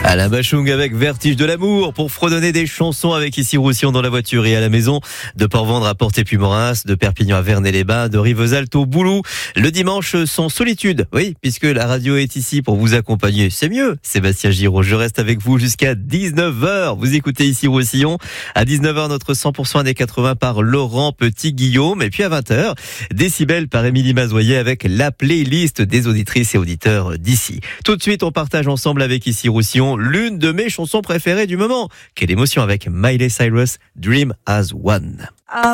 Alain Bachung avec Vertige de l'amour pour fredonner des chansons avec ici Roussillon dans la voiture et à la maison, de Port-Vendre à Port-et-Puy-Morins, de Perpignan à Vernay-les-Bains, de Rivesaltes au Boulou. Le dimanche sans solitude, oui, puisque la radio est ici pour vous accompagner, c'est mieux. Sébastien Giraud, je reste avec vous jusqu'à 19h. Vous écoutez ici Roussillon. À 19h, notre 100% années 80 par Laurent Petit-Guillaume. Et puis à 20h, Décibel par Émilie Mazoyer avec la playlist des auditrices et auditeurs d'ici. Tout de suite, on partage ensemble avec ici Roussillon l'une de mes chansons préférées du moment. Quelle émotion avec Miley Cyrus, Dream as One.